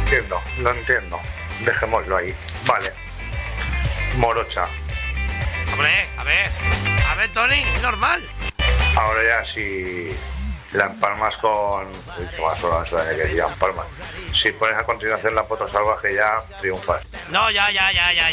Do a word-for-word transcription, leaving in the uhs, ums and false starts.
entiendo, lo entiendo. Dejémoslo ahí. Vale. Morocha. Hombre, a ver. A ver, Tony, es normal. Ahora ya si la empalmas con... Uy, qué más solo de que ya empalmas. Si pones a continuación la foto salvaje ya triunfas. No, ya, ya, ya, ya.